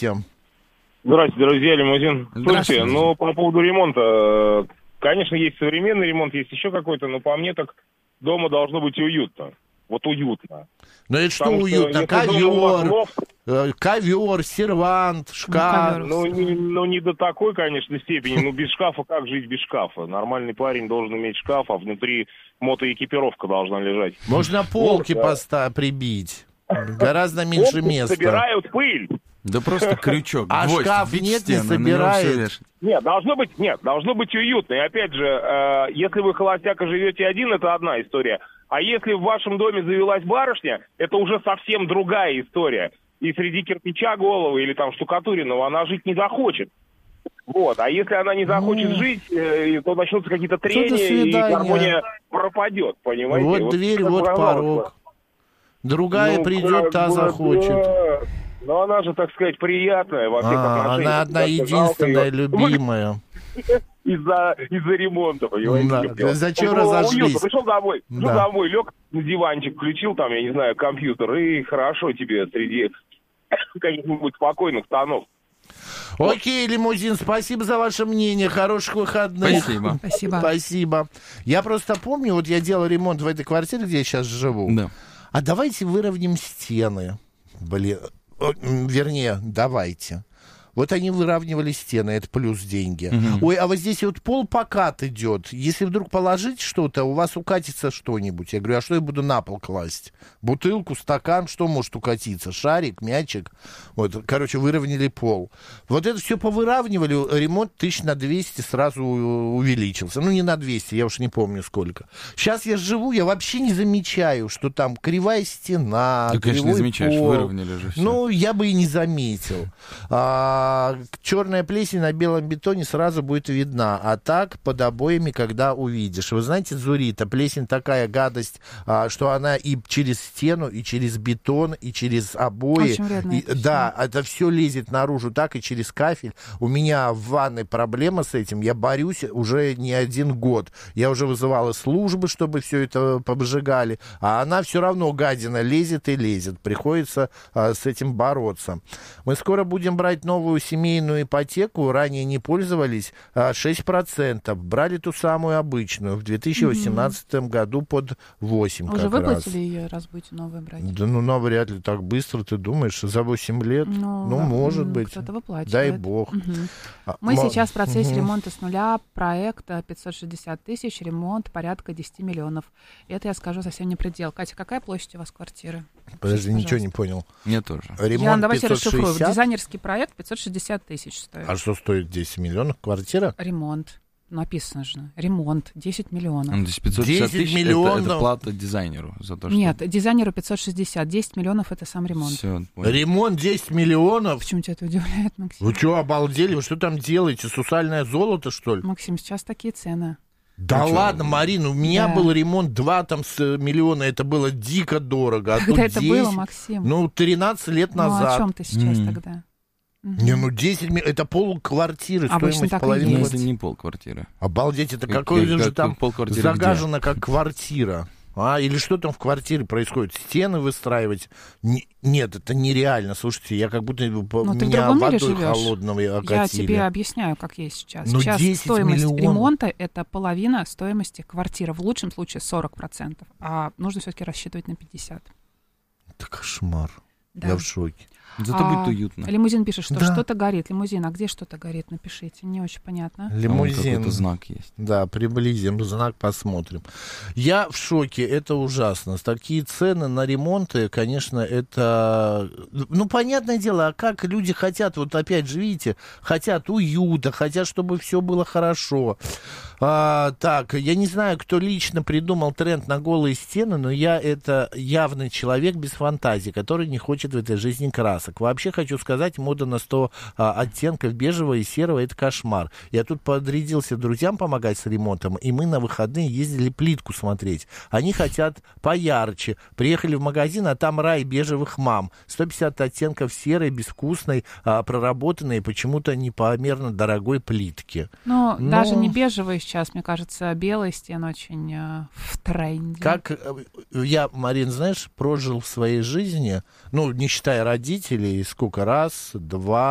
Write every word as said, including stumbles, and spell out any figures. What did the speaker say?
Здравствуйте. Здравствуйте, друзья, лимузин. Здравствуйте. Слушайте, ну, по поводу ремонта, конечно, есть современный ремонт, есть еще какой-то, но по мне так дома должно быть уютно. Вот уютно. Ну это что Потому уютно? если дома у вас Ковер, лофт, э, ковер, сервант, шкаф. ковер. ну, не, ну, не до такой, конечно, степени. Ну, без шкафа как жить без шкафа? Нормальный парень должен иметь шкаф, а внутри мотоэкипировка должна лежать. Можно полки Вот, да. поста- прибить. Гораздо меньше Полки места. собирают пыль. Да просто крючок, А гвоздь, шкаф бить в нет, не стену, на него собирает? всё вешать. Нет, должно быть, нет, должно быть уютно. И опять же, э, если вы холостяк и живете один, это одна история. А если в вашем доме завелась барышня, это уже совсем другая история. И среди кирпича головы или там штукатуренного она жить не захочет. Вот. А если она не захочет Ну, жить, э, то начнутся какие-то до трения, и свидания. гармония пропадет, понимаете? Вот дверь, как вот пожалуйста. порог. Другая Ну, придет, как та бы, захочет. да. Но она же, так сказать, приятная во всех А, отношениях. она одна Как-то единственная, жалко её. любимая. Из-за, из-за ремонта, понимаете? Да. За чё Ну, было разошлись? уютно. Пришел домой, пришел Да. домой, лег на диванчик, включил там, я не знаю, компьютер, и хорошо тебе среди каких-нибудь спокойных тонов. Окей, лимузин, спасибо за ваше мнение. Хороших выходных. Спасибо. Спасибо. Спасибо. Я просто помню, вот я делал ремонт в этой квартире, где я сейчас живу. Да. А давайте выровняем стены. Блин, о, м, вернее, давайте. Вот они выравнивали стены, это плюс деньги. Мгм. Ой, а вот здесь вот пол покат идет. Если вдруг положить что-то, у вас укатится что-нибудь. Я говорю, а что я буду на пол класть? Бутылку, стакан, что может укатиться? Шарик, мячик. Вот, короче, выровняли пол. Вот это все повыравнивали, ремонт тысяч на двести сразу увеличился. Ну, не на двести, я уж не помню сколько. Сейчас я живу, я вообще не замечаю, что там кривая стена, Ты, конечно, не кривой замечаешь, пол. выровняли же всё. Ну, я бы и не заметил. А, черная плесень на белом бетоне сразу будет видна, а так под обоями, когда увидишь. Вы знаете, Зурита, плесень такая гадость, а, что она и через стену, и через бетон, и через обои. Очень вредно И- это да, это все лезет наружу так, и через кафель. У меня в ванной проблема с этим, я борюсь уже не один год. Я уже вызывала службы, чтобы все это поджигали, а она все равно, гадина, лезет и лезет. Приходится а, с этим бороться. Мы скоро будем брать новую семейную ипотеку, ранее не пользовались, а, шесть процентов. Брали ту самую обычную в две тысячи восемнадцатом году под восемь Уже как раз. выплатили ее, раз будете новую брать? Да ну навряд ли так быстро, ты думаешь, за восемь лет? Ну, да, может м, быть. Кто-то выплачивает. Дай бог. Мгм. А, Мы мо- сейчас в процессе Мгм. ремонта с нуля, проект э, пятьсот шестьдесят тысяч, ремонт порядка десять миллионов. Это, я скажу, совсем не предел. Катя, какая площадь у вас квартиры? Подожди, Пишите, ничего не пожалуйста. понял. Мне тоже. Ремонт Я давайте пятьсот расшифрую. шестьдесят? Дизайнерский проект пятьсот шестьдесят тысяч стоит. А что стоит десять миллионов? Квартира? Ремонт. Написано же. Ремонт. десять миллионов. Ну, то есть пятьсот шестьдесят десять тысяч это- миллионов. Это, плата дизайнеру за то, что... Нет, дизайнеру пятьсот шестьдесят. десять миллионов это сам ремонт. Всё, понял. Ремонт десять миллионов? Почему тебя это удивляет, Максим? Вы что, обалдели? Вы что там делаете? Сусальное золото, что ли? Максим, сейчас такие цены. Да Ну чё? ладно, Марина, у меня Да. был ремонт два там с э, миллиона, это было дико дорого. А тут Когда это было, десять, Максим? ну, тринадцать лет Ну, о назад. чем ты сейчас Мгм. тогда? Мгм. Не, ну десять миллионов, это полквартиры, Обычно стоимость так и половины. Ну, есть. это не полквартиры. Обалдеть, это Как- какое как- же как там полквартиры загажено, как квартира. А, или что там в квартире происходит? Стены выстраивать? Не- нет, это нереально. Слушайте, я как будто по- Ну, ты в меня другом мире водой живешь. холодной Я окатили. тебе объясняю, как есть сейчас. Ну, сейчас десять стоимость миллионов. ремонта — это половина стоимости квартиры. В лучшем случае сорок процентов. А нужно все-таки рассчитывать на пятьдесят процентов. Это кошмар. Да. Я в шоке. Зато А, будет уютно. Лимузин пишет, что Да. что-то горит. Лимузин, а где что-то горит? Напишите. Не очень понятно. А вон Лимузин. какой-то знак есть. Да, приблизим знак, посмотрим. Я в шоке, это ужасно. Такие цены на ремонты, конечно, это... Ну, понятное дело, а как люди хотят, вот опять же, видите, хотят уюта, хотят, чтобы все было хорошо. А, так, я не знаю, кто лично придумал тренд на голые стены, но я это явный человек без фантазии, который не хочет в этой жизни красок. Вообще хочу сказать, мода на сто а, оттенков бежевого и серого — это кошмар. Я тут подрядился друзьям помогать с ремонтом, и мы на выходные ездили плитку смотреть. Они хотят поярче. Приехали в магазин, а там рай бежевых мам. сто пятьдесят оттенков серой, безвкусной, а, проработанной, почему-то непомерно дорогой плитки. Ну, Но- даже не бежевые сейчас, мне кажется, белые стены очень э, в тренде. Как э, я, Марин, знаешь, прожил в своей жизни, ну, не считая родителей, сколько раз, два,